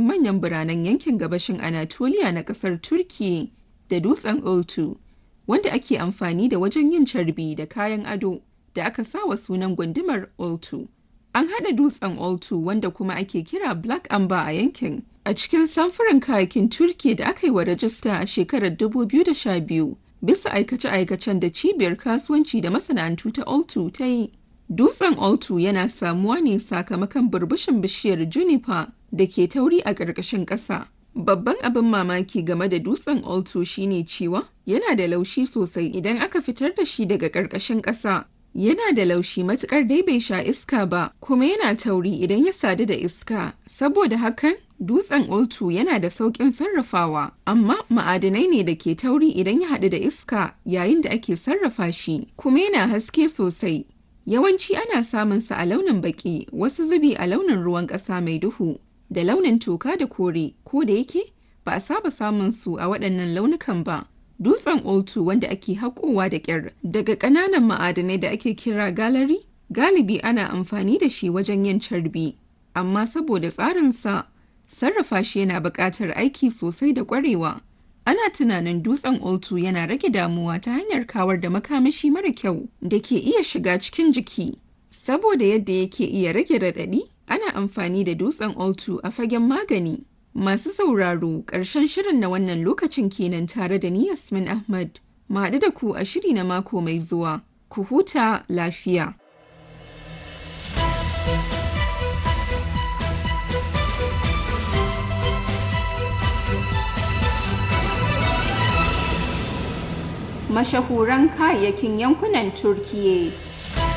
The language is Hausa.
manyan biranen yankin gabashin Anatolia na ƙasar Turkiyya da dutsen Oltu, wanda ake amfani da wajen yin carbi da kayan ado da aka sa wa sunan gundumar Oltu. An haɗa dutsen Oltu, wanda kuma ake kira Black Amber a yankin, a cikin samfuran kayakin Turkiyya da aka yi wa rajista a shekarar 2012 bisa aikace-aikacen da Cibiyar Kasuwanci da Masana'antu ta Oltu ta yi. Dutsen Oltu yana samuwa ne sakamakon burbushin bishiyar juniper da ke tauri a ƙarƙashin ƙasa. Babban abin mamaki game da dutsen Oltu shine cewa yana da laushi sosai idan aka fitar da shi daga ƙarƙashin ƙasa. Yana da laushi matuƙar dai bai sha iska ba, kuma yana tauri idan ya sadu da iska. Saboda hakan, dutsen Oltu yana da sauƙin sarrafawa, amma ma'adanai ne da ke tauri idan ya haɗu da iska yayin da ake sarrafa shi, kuma yana haske sosai. Yawanci ana samun sa a launin baƙi, wasu zubi a launin ruwan ƙasa mai duhu, da launin toka da kore, ko da yake ba a saba samun su a waɗannan launukan ba. Dutsen Oltu, wanda ake haƙowa da ƙyar daga ƙananan ma'adanai da ake kira galari, galibi ana amfani da shi wajen yin carbi, amma saboda tsarinsa, sarrafa shi yana buƙatar aiki sosai da ƙwarewa. Ana tunanin dutsen Oltu yana rage damuwa ta hanyar kawar da makamashi mara kyau da ke iya shiga cikin jiki. Saboda yadda yake iya rage raɗaɗi, ana amfani da dutsen Oltu a fagen magani. Masu sauraro, ƙarshen shirin na wannan lokacin kenan tare da ni Yasmin Ahmad. Mu haɗu da ku a shiri na mako mai zuwa. Ku huta lafiya. Mashahuran kayayyakin yankunan Turkiyya.